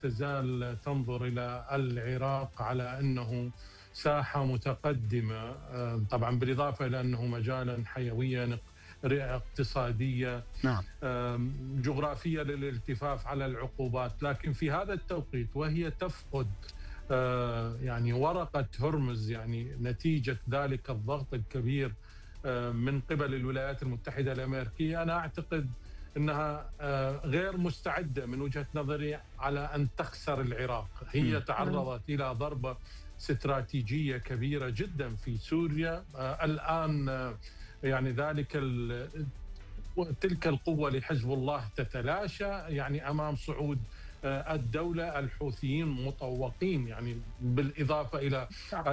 تزال تنظر إلى العراق على أنه ساحة متقدمة، طبعا بالإضافة إلى أنه مجالا حيويا اقتصادية، نعم. جغرافية للالتفاف على العقوبات. لكن في هذا التوقيت وهي تفقد يعني ورقة هرمز، يعني نتيجة ذلك الضغط الكبير من قبل الولايات المتحدة الأمريكية، أنا أعتقد أنها غير مستعدة من وجهة نظري على أن تخسر العراق. هي تعرضت إلى ضربة استراتيجية كبيرة جدا في سوريا. الآن يعني تلك القوة لحزب الله تتلاشى يعني أمام صعود الدولة. الحوثيين مطوقين، يعني بالإضافة إلى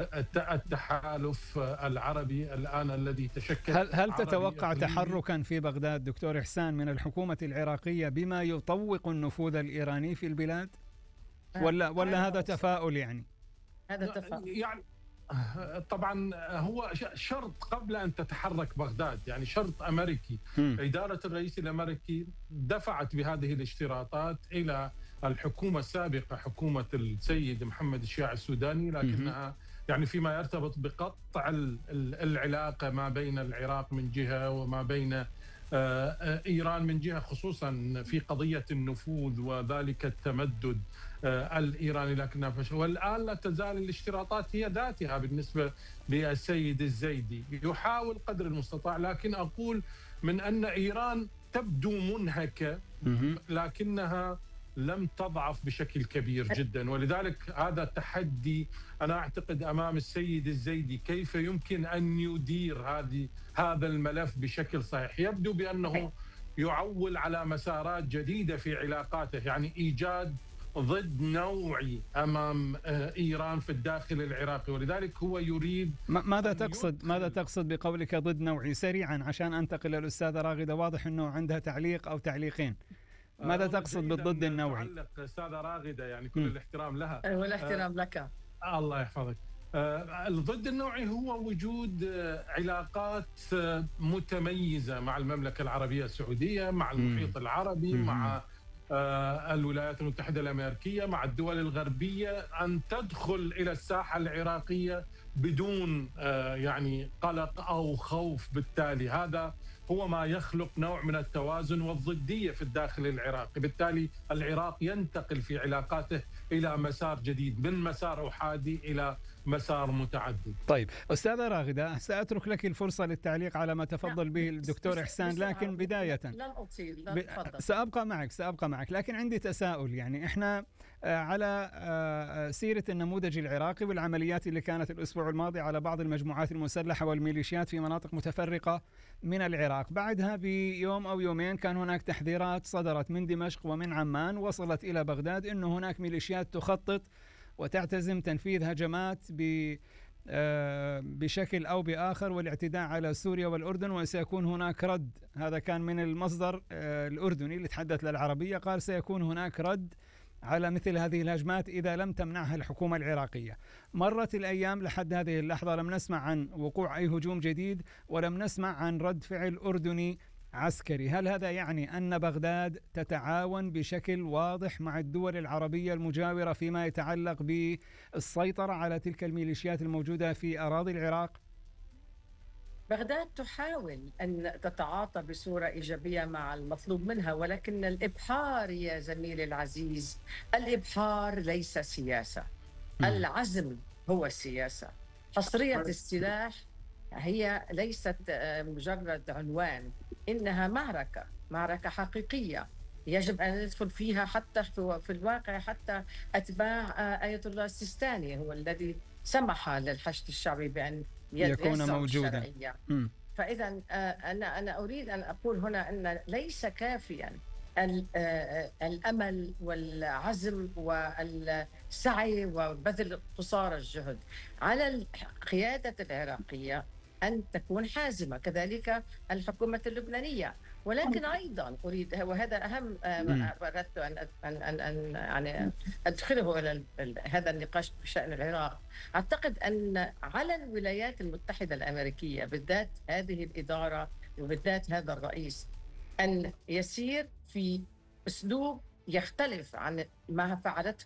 التحالف العربي الآن الذي تشكل. هل تتوقع تحركا في بغداد دكتور إحسان من الحكومة العراقية بما يطوق النفوذ الإيراني في البلاد، ولا هذا تفاؤل؟ يعني هذا تفاؤل. يعني طبعا هو شرط قبل أن تتحرك بغداد، يعني شرط أمريكي. إدارة الرئيس الأمريكي دفعت بهذه الاشتراطات إلى الحكومة السابقة، حكومة السيد محمد الشياع السوداني، لكنها يعني فيما يرتبط بقطع العلاقة ما بين العراق من جهة وما بين إيران من جهة، خصوصا في قضية النفوذ وذلك التمدد الإيراني، لكنها فشل. والآن لا تزال الاشتراطات هي ذاتها بالنسبة للسيد الزيدي، يحاول قدر المستطاع. لكن أقول من أن إيران تبدو منهكة، لكنها لم تضعف بشكل كبير جدا، ولذلك هذا تحدي أنا أعتقد أمام السيد الزيدي، كيف يمكن أن يدير هذا الملف بشكل صحيح. يبدو بأنه يعول على مسارات جديدة في علاقاته، يعني إيجاد ضد نوعي أمام إيران في الداخل العراقي، ولذلك هو يريد. ماذا تقصد بقولك ضد نوعي؟ سريعا عشان أنتقل للأستاذة راغدة، واضح أنه عندها تعليق أو تعليقين. ماذا تقصد بالضد النوعي؟ تعلق أستاذة راغدة، يعني كل الاحترام لها. والاحترام لك. الله يحفظك. الضد النوعي هو وجود علاقات متميزة مع المملكة العربية السعودية، مع المحيط العربي، مع الولايات المتحدة الأمريكية، مع الدول الغربية، أن تدخل إلى الساحة العراقية بدون يعني قلق أو خوف. بالتالي هذا هو ما يخلق نوع من التوازن والضدية في الداخل العراقي. بالتالي العراق ينتقل في علاقاته إلى مسار جديد، من مسار أحادي إلى مسار متعدد. طيب أستاذة راغدة، سأترك لك الفرصة للتعليق على ما تفضل به الدكتور إحسان، لكن بداية لن أطيل. سأبقى معك، لكن عندي تساؤل. يعني إحنا على سيرة النموذج العراقي والعمليات اللي كانت الأسبوع الماضي على بعض المجموعات المسلحة والميليشيات في مناطق متفرقة من العراق، بعدها بيوم أو يومين كان هناك تحذيرات صدرت من دمشق ومن عمان وصلت إلى بغداد أن هناك ميليشيات تخطط وتعتزم تنفيذ هجمات بشكل أو بآخر والاعتداء على سوريا والأردن، وسيكون هناك رد. هذا كان من المصدر الأردني اللي تحدث للعربية، قال سيكون هناك رد على مثل هذه الهجمات إذا لم تمنعها الحكومة العراقية. مرت الأيام لحد هذه اللحظة لم نسمع عن وقوع أي هجوم جديد، ولم نسمع عن رد فعل أردني عسكري. هل هذا يعني أن بغداد تتعاون بشكل واضح مع الدول العربية المجاورة فيما يتعلق بالسيطرة على تلك الميليشيات الموجودة في أراضي العراق؟ بغداد تحاول أن تتعاطى بصورة إيجابية مع المطلوب منها، ولكن الإبحار يا زميلي العزيز، الإبحار ليس سياسة، العزم هو السياسة. حصرية السلاح هي ليست مجرد عنوان، إنها معركة حقيقية يجب أن ندخل فيها. حتى في الواقع حتى أتباع آية الله السيستاني هو الذي سمح للحشد الشعبي بأن يكون موجودا. فإذا أنا أريد أن أقول هنا أن ليس كافيا الأمل والعزم والسعي وبذل قصارى الجهد. على القيادة العراقية أن تكون حازمة، كذلك الحكومة اللبنانية. ولكن أيضا أريد، وهذا أهم ما أردت أن يعني أدخله إلى هذا النقاش بشأن العراق، أعتقد أن على الولايات المتحدة الأمريكية بالذات هذه الإدارة وبالذات هذا الرئيس أن يسير في أسلوب يختلف عن ما فعلته